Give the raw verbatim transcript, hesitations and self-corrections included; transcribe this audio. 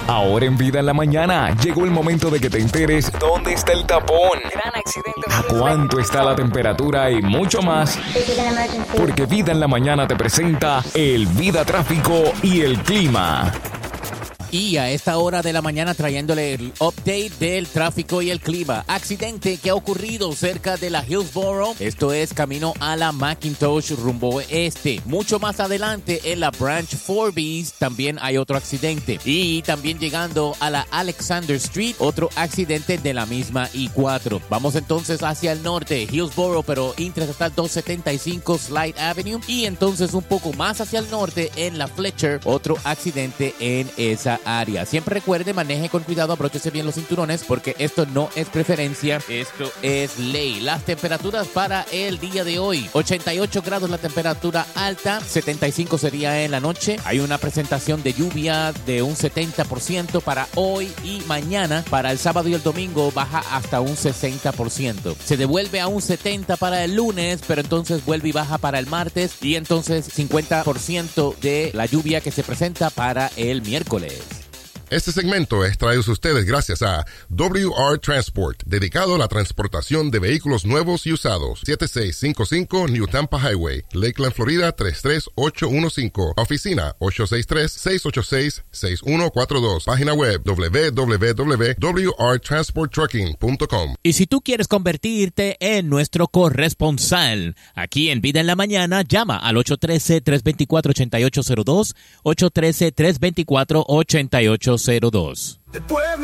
Ahora en Vida en la Mañana llegó el momento de que te enteres dónde está el tapón, Gran accidente. a cuánto está la temperatura y mucho más. Porque Vida en la Mañana te presenta el Vida Tráfico y el Clima. Y a esta hora de la mañana trayéndole el update del tráfico y el clima. Accidente que ha ocurrido cerca de la Hillsborough. Esto es camino a la McIntosh rumbo este. Mucho más adelante en la Branch Forbes también hay otro accidente. Y también llegando a la Alexander Street, otro accidente de la misma I cuatro. Vamos entonces hacia el norte, Hillsborough, pero interestatal doscientos setenta y cinco Slide Avenue. Y entonces un poco más hacia el norte en la Fletcher, otro accidente en esa área. Siempre recuerde, maneje con cuidado, abróchese bien los cinturones porque esto no es preferencia, esto es ley. Las temperaturas para el día de hoy: ochenta y ocho grados la temperatura alta, setenta y cinco sería en la noche. Hay una presentación de lluvia de un setenta por ciento para hoy y mañana. Para el sábado y el domingo baja hasta un sesenta por ciento. Se devuelve a un setenta por ciento para el lunes, pero entonces vuelve y baja para el martes, y entonces cincuenta por ciento de la lluvia que se presenta para el miércoles. Este segmento es traído a ustedes gracias a W R Transport, dedicado a la transportación de vehículos nuevos y usados. siete seis cinco cinco New Tampa Highway, Lakeland, Florida tres tres ocho uno cinco. Oficina ocho seis tres, seis ocho seis, seis uno cuatro dos. Página web w w w punto w r transport trucking punto com. Y si tú quieres convertirte en nuestro corresponsal aquí en Vida en la Mañana, llama al ocho uno tres, tres dos cuatro, ocho ocho cero dos, ocho uno tres, tres dos cuatro, ocho ocho cero dos. El pueblo